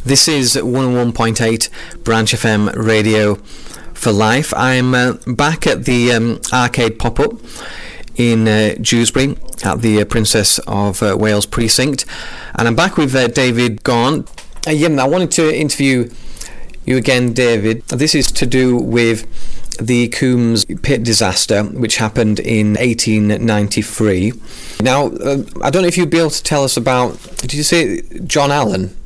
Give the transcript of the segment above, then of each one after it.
This is 101.8 Branch FM Radio for Life. I'm back at the arcade pop-up in Dewsbury at the Princess of Wales precinct, and I'm back with David Gaunt. I wanted to interview you again, David. This is to do with the Coombs pit disaster, which happened in 1893. Now, I don't know if you'd be able to tell us about, did you say John Allen?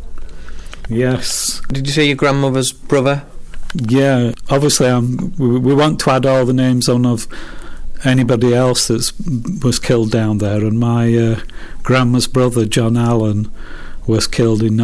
Yes. Did you say your grandmother's brother? Yeah, obviously we want to add all the names on of anybody else that was killed down there, and my grandma's brother, John Allen, was killed in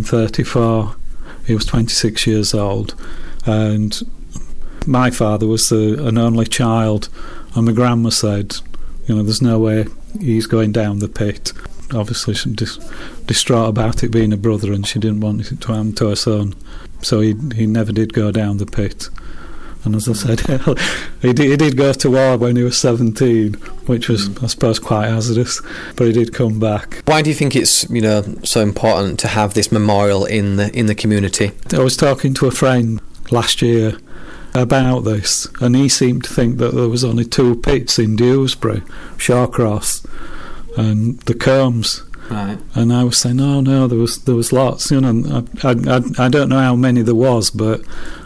1934. He was 26 years old, and my father was an only child, and my grandma said, there's no way he's going down the pit. Obviously she was distraught about it being a brother, and she didn't want it to happen to her son, so he never did go down the pit. And as I said, he did go to war when he was 17, which was, I suppose, quite hazardous, but he did come back. Why do you think it's so important to have this memorial in the community? I was talking to a friend last year about this, and he seemed to think that there was only 2 pits in Dewsbury, Shawcross and the Combs. Right. And I was saying, no, there was lots. I don't know how many there was, but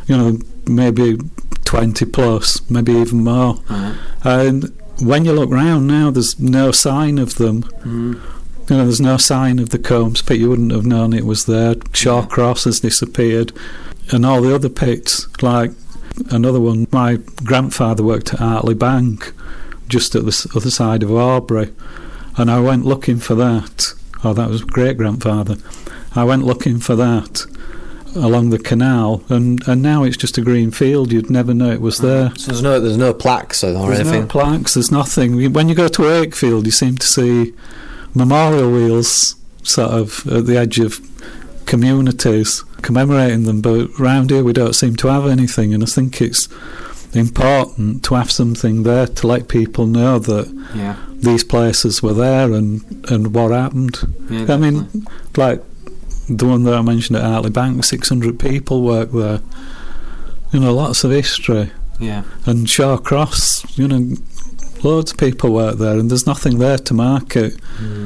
maybe 20 plus, maybe even more. Right. And when you look round now, there's no sign of them. There's no sign of the Combs pit. You wouldn't have known it was there. Shawcross has disappeared, and all the other pits, like another one. My grandfather worked at Hartley Bank, just at the other side of Aubrey, and I went looking for that. Oh, that was great grandfather. I went looking for that along the canal, and now it's just a green field. You'd never know it was there. So there's no plaques or anything? There's no plaques, there's nothing. When you go to Wakefield, you seem to see memorial wheels sort of at the edge of communities commemorating them, but round here we don't seem to have anything, and I think it's important to have something there to let people know that these places were there and what happened. Yeah, I mean, like the one that I mentioned at Hartley Bank, 600 people work there. Lots of history. Yeah. And Shawcross, loads of people work there, and there's nothing there to mark it.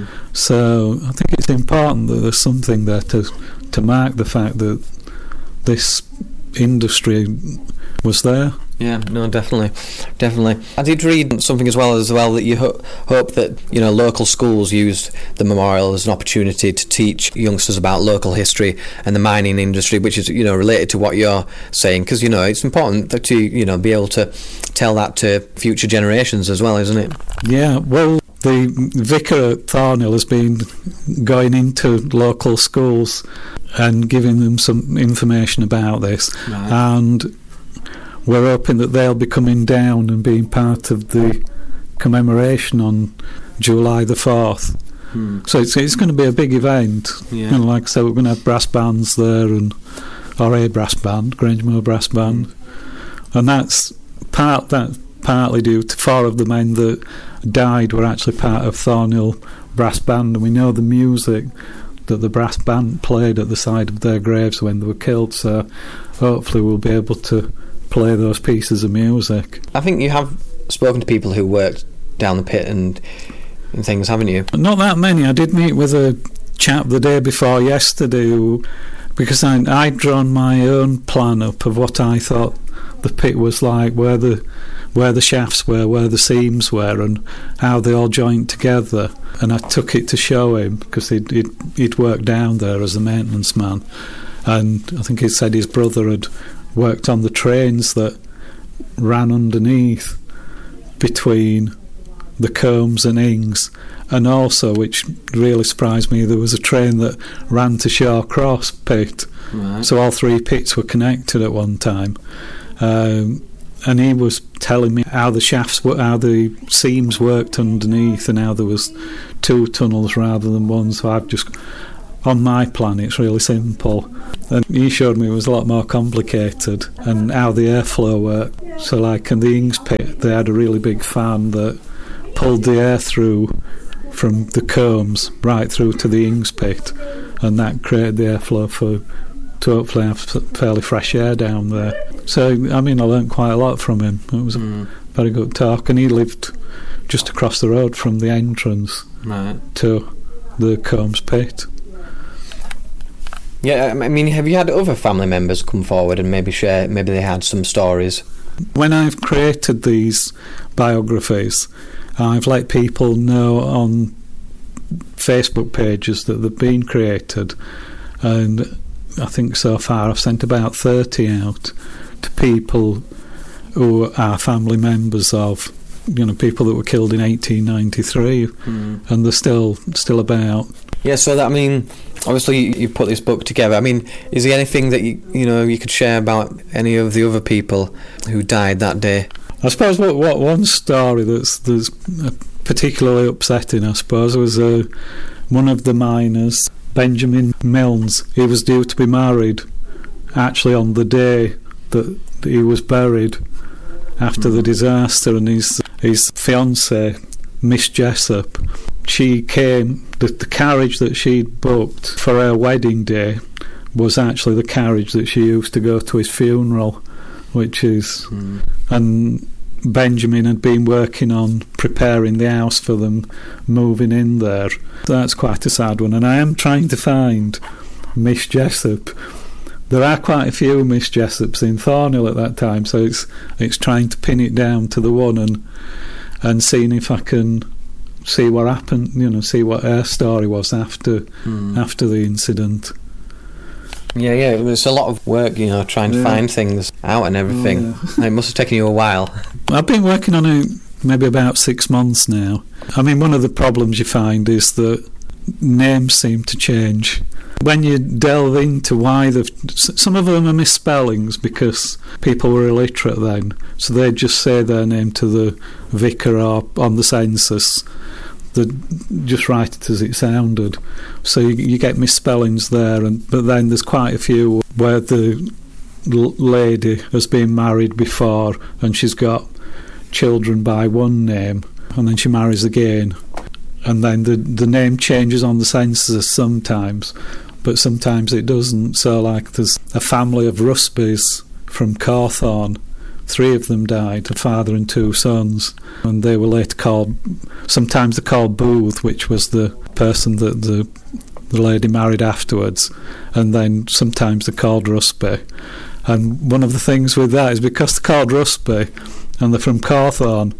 So I think it's important that there's something there to mark the fact that this industry was there. Yeah, no, definitely. I did read something as well that you hope that local schools used the memorial as an opportunity to teach youngsters about local history and the mining industry, which is related to what you're saying, because it's important to be able to tell that to future generations as well, isn't it? Yeah, well, the vicar at Thornhill has been going into local schools and giving them some information about this, right. And we're hoping that they'll be coming down and being part of the commemoration on July the 4th. So it's going to be a big event. Yeah. Like I said, we're going to have brass bands there, or a brass band, Grangemore Brass Band, and that's partly due to 4 of the men that died were actually part of Thornhill Brass Band, and we know the music that the brass band played at the side of their graves when they were killed, so hopefully we'll be able to play those pieces of music. I think you have spoken to people who worked down the pit and things, haven't you? Not that many. I did meet with a chap the day before yesterday because I'd drawn my own plan up of what I thought the pit was like, where the shafts were, where the seams were, and how they all joined together. And I took it to show him because he'd worked down there as a maintenance man, and I think he said his brother had worked on the trains that ran underneath between the Combs and Ings, and also, which really surprised me, there was a train that ran to Shawcross pit. Right. So all 3 pits were connected at one time, and he was telling me how the seams worked underneath, and how there was 2 tunnels rather than one. So I've just, on my plan, it's really simple, and he showed me it was a lot more complicated, and how the airflow worked. So like in the Ings pit, they had a really big fan that pulled the air through from the Combs right through to the Ings pit, and that created the airflow for to hopefully have fairly fresh air down there. So, I mean, I learnt quite a lot from him. It was a very good talk, and he lived just across the road from the entrance to the Combs Pit. Yeah, I mean, have you had other family members come forward and maybe share, maybe they had some stories? When I've created these biographies, I've let people know on Facebook pages that they've been created, and I think so far I've sent about 30 out to people who are family members of, you know, people that were killed in 1893, and they're still about. Yeah, so that, I mean, obviously you put this book together. I mean, is there anything that you could share about any of the other people who died that day? I suppose what one story that's particularly upsetting, I suppose, was one of the miners, Benjamin Milnes. He was due to be married actually on the day that he was buried after the disaster, and his fiancée, Miss Jessup, she came, the carriage that she'd booked for her wedding day was actually the carriage that she used to go to his funeral, which is and Benjamin had been working on preparing the house for them moving in there. That's quite a sad one, and I am trying to find Miss Jessup. There are quite a few Miss Jessups in Thornhill at that time, so it's trying to pin it down to the one and seeing if I can see what happened, you know, see what her story was after the incident. Yeah, there's a lot of work, you know, trying to find things out and everything. It must have taken you a while. I've been working on it maybe about 6 months now. I mean, one of the problems you find is that names seem to change. When you delve into why some of them are misspellings because people were illiterate then, so they'd just say their name to the vicar or on the census. They'd just write it as it sounded. So you get misspellings there, but then there's quite a few where the lady has been married before and she's got children by one name, and then she marries again, and then the name changes on the census sometimes, but sometimes it doesn't. So like there's a family of Rusbys from Cawthorne. 3 of them died, a father and 2 sons, and they were later called, sometimes they're called Booth, which was the person that the lady married afterwards, and then sometimes they're called Rusby. And one of the things with that is because they're called Rusby and they're from Cawthorne,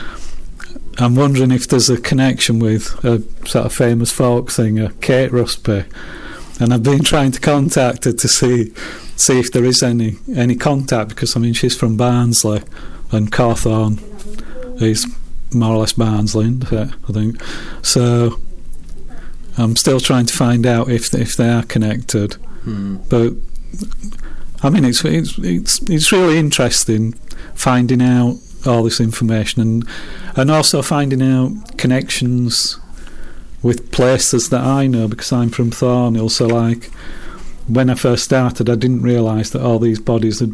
I'm wondering if there's a connection with a sort of famous folk singer, Kate Rusby, and I've been trying to contact her to see if there is any contact, because I mean she's from Barnsley and Cawthorne is more or less Barnsley, isn't it, I think. So I'm still trying to find out if they are connected. But I mean it's really interesting finding out all this information and also finding out connections with places that I know, because I'm from Thornhill. So like when I first started, I didn't realise that all the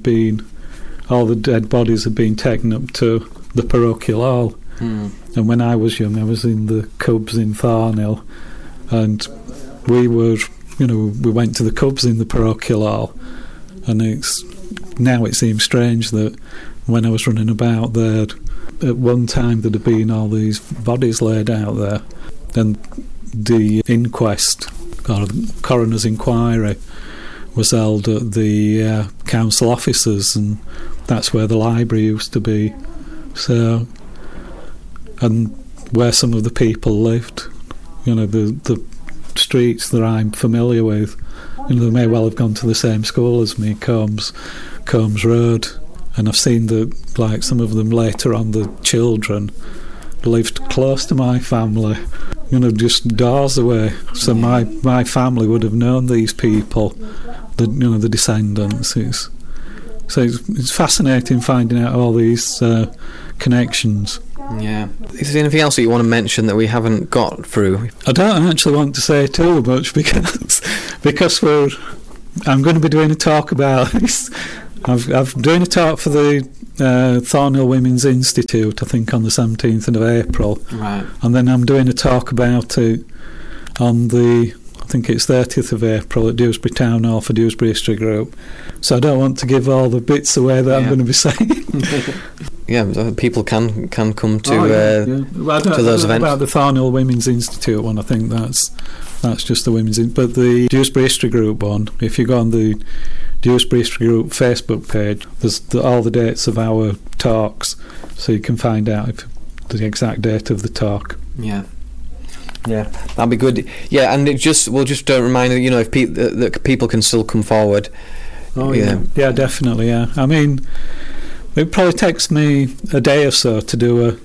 dead bodies had been taken up to the parochial hall. And when I was young, I was in the Cubs in Thornhill, and we went to the Cubs in the parochial hall, and it seems strange that when I was running about there, at one time there'd have been all these bodies laid out there, and the inquest or coroner's inquiry was held at the council offices, and that's where the library used to be. So, and where some of the people lived, you know, the streets that I'm familiar with, you know, they may well have gone to the same school as me, Combs Road, and I've seen that, like, some of them later on, the children lived close to my family, you know, just doors away. So my family would have known these people, the descendants. It's fascinating finding out all these connections. Yeah. Is there anything else that you want to mention that we haven't got through? I don't actually want to say too much because I'm going to be doing a talk about this. I'm doing a talk for the Thornhill Women's Institute, I think, on the 17th of April. Right. And then I'm doing a talk about it on the think it's 30th of April at Dewsbury Town Hall for Dewsbury History Group. So I don't want to give all the bits away that I'm going to be saying. Yeah, people can come to Well, to those events. About the Thornhill Women's Institute one, I think that's just the women's. But the Dewsbury History Group one, if you go on the Dewsbury History Group Facebook page, there's all the dates of our talks, so you can find out the exact date of the talk. Yeah, that'd be good. Yeah, and we'll just remind you know, if that people can still come forward. Oh yeah, definitely. Yeah, I mean, it probably takes me a day or so to do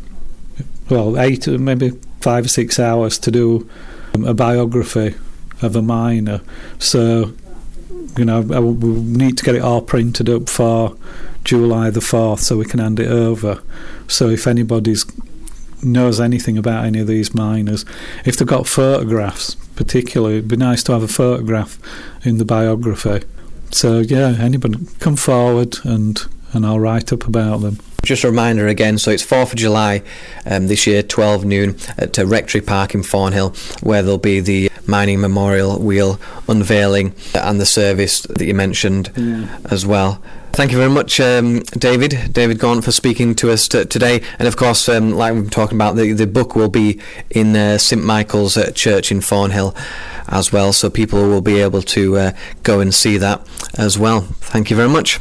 8 or maybe 5 or 6 hours to do a biography of a miner. So, you know, we need to get it all printed up for July the 4th so we can hand it over. So if anybody knows anything about any of these miners, if they've got photographs particularly, it'd be nice to have a photograph in the biography. So yeah, anybody come forward and I'll write up about them. Just a reminder again, so it's 4th of July this year, 12 noon at Rectory Park in Thornhill, where there'll be the Mining Memorial Wheel unveiling and the service that you mentioned as well. Thank you very much, David Gaunt, for speaking to us today. And of course, like we've been talking about, the book will be in St Michael's Church in Thornhill as well, so people will be able to go and see that as well. Thank you very much.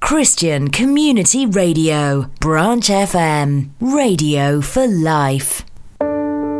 Christian Community Radio, Branch FM, Radio for Life.